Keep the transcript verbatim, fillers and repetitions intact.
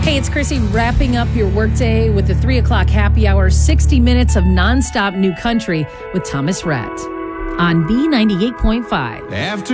Hey, it's Chrissy wrapping up your workday with the three o'clock happy hour, sixty minutes of nonstop new country with Thomas Rhett on B ninety-eight point five. After